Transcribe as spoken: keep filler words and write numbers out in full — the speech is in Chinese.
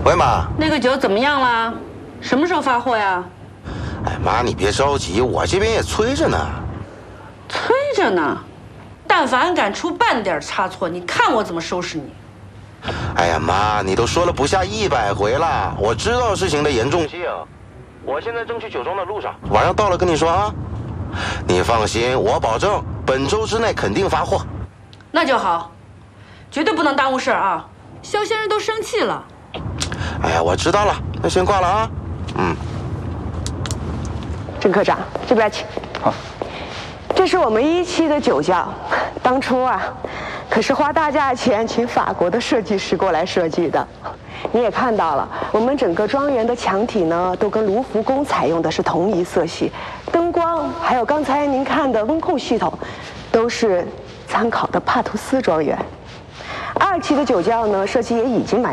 喂，妈。 那个酒怎么样了？什么时候发货呀？ 哎，妈，你别着急，我这边也催着呢。 催着呢。但凡敢出半点差错，你看我怎么收拾你！ 哎呀，妈，你都说了不下一百回了，我知道事情的严重性。我现在正去酒庄的路上，晚上到了跟你说啊。你放心，我保证本周之内肯定发货。 那就好，绝对不能耽误事儿啊！肖先生都生气了。 哎呀，我知道了，那先挂了啊。嗯。 郑科长，这边请。 好。 这是我们一期的酒窖，当初啊，可是花大价钱请法国的设计师过来设计的。你也看到了，我们整个庄园的墙体呢，都跟卢浮宫采用的是同一色系，灯光还有刚才您看的温控系统，都是参考的帕图斯庄园。二期的酒窖呢，设计也已经满。